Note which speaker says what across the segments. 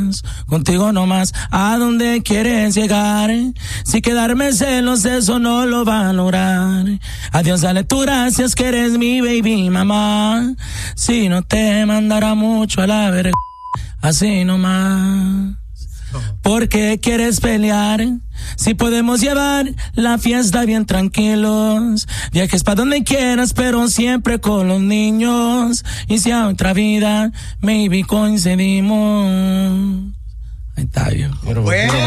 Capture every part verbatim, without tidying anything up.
Speaker 1: celos, contigo nomás, ¿a dónde quieres llegar? Si quedarme celos, eso no lo va a lograr. Adiós, dale tú gracias que eres mi baby mamá. Si no te mandará mucho a la verga, así nomás. ¿Por qué quieres pelear? Si podemos llevar la fiesta bien tranquilos. Viajes pa' donde quieras, pero siempre con los niños. Y si a otra vida, maybe coincidimos. Ahí está, yo.
Speaker 2: Bueno,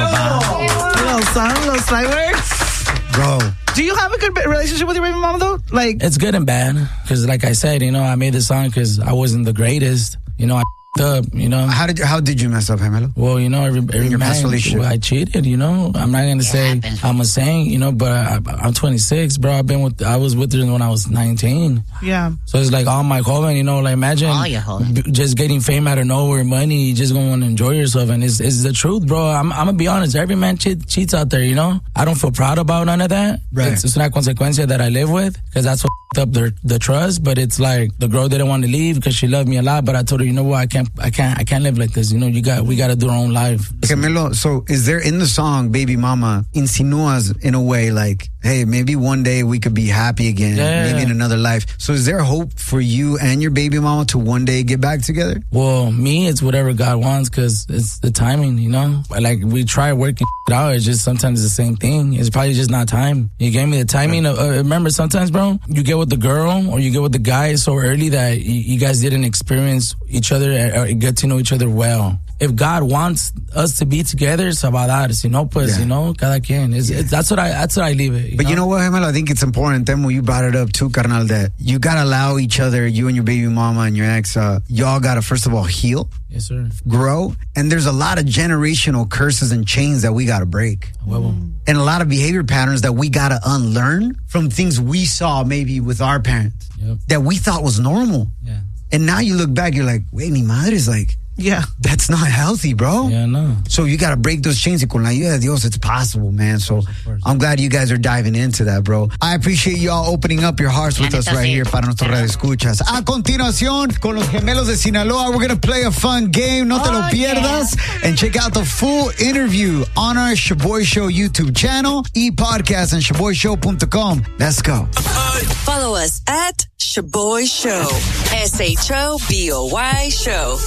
Speaker 2: los songs, los fireworks.
Speaker 3: Bro.
Speaker 2: Do you have a good relationship with your baby mama, though? Like,
Speaker 1: it's good and bad. Because like I said, you know, I made this song because I wasn't the greatest. You know, I up, you know.
Speaker 3: How did you, how did you mess up, Gemelo?
Speaker 1: Well, you know, every, every
Speaker 3: your
Speaker 1: man,
Speaker 3: past relationship.
Speaker 1: well, I cheated, you know. I'm not gonna
Speaker 4: It
Speaker 1: say
Speaker 4: happens.
Speaker 1: I'm a saint, you know, but I, I'm twenty-six, bro. I've been with, I was with her when I was nineteen.
Speaker 2: yeah.
Speaker 1: So it's like all my joven, you know, like imagine
Speaker 4: All your joven.
Speaker 1: b- just getting fame out of nowhere, money, you just gonna want to enjoy yourself, and it's, it's the truth, bro. I'm, I'm gonna be honest. Every man cheat, cheats out there, you know. I don't feel proud about none of that.
Speaker 3: Right.
Speaker 1: It's, it's una consecuencia that I live with because that's what f***ed up their, the trust. But it's like the girl didn't want to leave because she loved me a lot. But I told her, you know what, I can't, I can't, I can't live like this. You know, you got, we got to do our own life.
Speaker 3: Gemelo, so is there in the song Baby Mama insinuas in a way like, hey, maybe one day we could be happy again,
Speaker 1: Yeah.
Speaker 3: maybe in another life. So is there hope for you and your baby mama to one day get back together?
Speaker 1: Well, me, it's whatever God wants because it's the timing, you know? Like, we try working it out. It's just sometimes the same thing. It's probably just not time. You gave me the timing. Of, uh, remember, sometimes, bro, you get with the girl or you get with the guy so early that you, you guys didn't experience each other or get to know each other well. If God wants us to be together, se va a dar. Si no, pues,
Speaker 3: Yeah.
Speaker 1: you know, cada quien. It's,
Speaker 3: Yeah.
Speaker 1: it's, that's what I, that's what I leave it. You
Speaker 3: But
Speaker 1: know?
Speaker 3: you know what, Gemelo? I think it's important, Temo, you brought it up too, carnal, that you got to allow each other, you and your baby mama and your ex, uh, y'all got to, first of all, heal,
Speaker 1: Yes, sir.
Speaker 3: grow. And there's a lot of generational curses and chains that we got to break.
Speaker 1: Huevo.
Speaker 3: And a lot of behavior patterns that we got to unlearn from things we saw maybe with our parents
Speaker 1: Yep.
Speaker 3: that we thought was normal.
Speaker 1: Yeah.
Speaker 3: And now you look back, you're like, wait, mi madre is like,
Speaker 2: Yeah.
Speaker 3: that's not healthy, bro.
Speaker 1: Yeah, no.
Speaker 3: So you got to break those chains. Y con la ayuda de Dios, it's possible, man. So
Speaker 1: course.
Speaker 3: I'm glad you guys are diving into that, bro. I appreciate y'all opening up your hearts with
Speaker 4: La
Speaker 3: us
Speaker 4: neta,
Speaker 3: right
Speaker 4: sí.
Speaker 3: here para nuestros radio escuchas. A continuación, con los gemelos de Sinaloa, we're going to play a fun game. No te lo
Speaker 4: Oh,
Speaker 3: pierdas. And check out the full interview on our Shaboy Show YouTube channel, e-podcast, and shaboy show dot com. Let's go.
Speaker 5: Follow us at Shaboy Show. S H O B O Y Show.